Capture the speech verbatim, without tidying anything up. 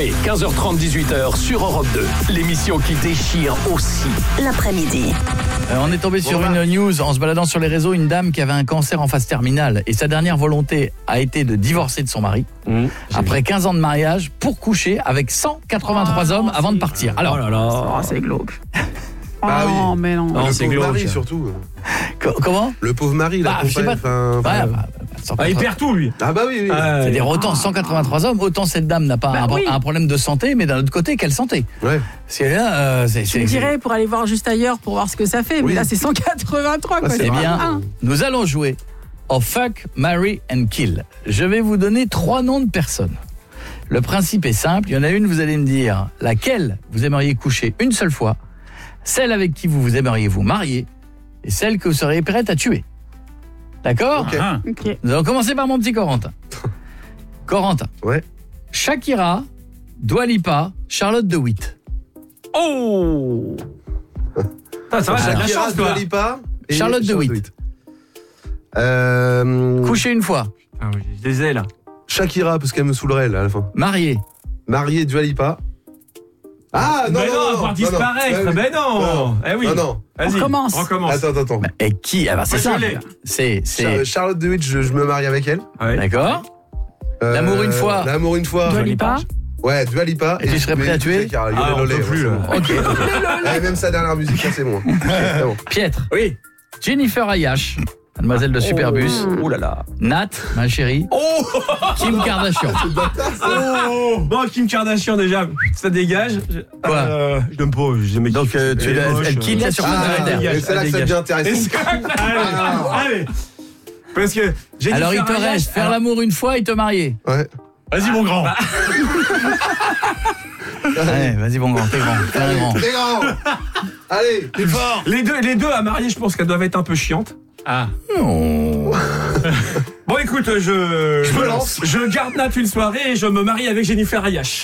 Coé, quinze heures trente, dix-huit heures sur Europe deux. L'émission qui déchire aussi l'après-midi. Euh, on est tombé sur une news en se baladant sur les réseaux, une dame qui avait un cancer en phase terminale et sa dernière volonté a été de divorcer de son mari mmh, après quinze ans de mariage pour coucher avec cent quatre-vingt-trois oh, hommes avant de partir. Alors, oh là là, oh, c'est glauque. Ah oui. Oh, mais non. non le c'est pauvre Marie surtout. Co- comment Le pauvre Marie, bah, la compagne. Enfin, bah, bah, ah, il perd tout, lui. Ah bah oui, oui. Ah, c'est-à-dire autant cent quatre-vingt-trois hommes, autant cette dame n'a pas bah, un, oui. un problème de santé, mais d'un autre côté, quelle santé. Ouais. C'est là, euh, c'est, Je dirais pour aller voir juste ailleurs pour voir ce que ça fait, oui. mais là c'est cent quatre-vingt-trois. Ah, quoi. Eh bien, un. Nous allons jouer au Fuck, Marry and Kill. Je vais vous donner trois noms de personnes. Le principe est simple, il y en a une, vous allez me dire laquelle vous aimeriez coucher une seule fois, celle avec qui vous, vous aimeriez vous marier, et celle que vous seriez prête à tuer. D'accord ? Ok. Ah, okay. Nous allons commencer par mon petit Corentin. Corentin. Ouais. Shakira, Dua Lipa, Charlotte de Witt. Oh ah, ça va, j'ai de la chance, toi. Dua Lipa et Charlotte de Witt. Euh... Coucher une fois. Ah oui, je les ai là. Shakira, parce qu'elle me saoulerait là à la fin. Marié. Marié, Dua Lipa. Ah non, mais non, non, non, non, voir disparaître, non, mais non, non, eh oui. non, non. Vas-y, on recommence. recommence. Attends, attends, attends. Et qui ah bah, c'est ça. C'est, c'est... Charlotte de Witt, je, je me marie avec elle. Ouais. D'accord. Euh, L'amour une fois. L'amour une fois. Dua Lipa. Ouais, Dua Lipa. Et, et tu serais prêt à tuer car, ah, on peut plus. Bon. Ok. Et même sa dernière musique, là, c'est bon. C'est bon. Pietre. Oui. Jennifer Ayash, mademoiselle de Superbus. Oh là là. Nat, ma chérie. Oh. Kim Kardashian. Oh. Bon, Kim Kardashian déjà, ça dégage. Quoi euh, Je donne pas, j'aime Donc euh, tu l'as, elle quitte la surface de la Terre. Et c'est là que ça devient intéressant. Allez, allez. Parce que Jennifer alors il te Ayash, reste faire alors... l'amour une fois et te marier. Ouais. Vas-y mon grand. Bah... Allez, vas-y mon grand, t'es grand, t'es grand. T'es grand. Allez, t'es fort. Les deux, les deux à marier, je pense qu'elles doivent être un peu chiantes. Ah. Non. Bon écoute, je je me lance. Je garde Nat une soirée et je me marie avec Jennifer Ayash.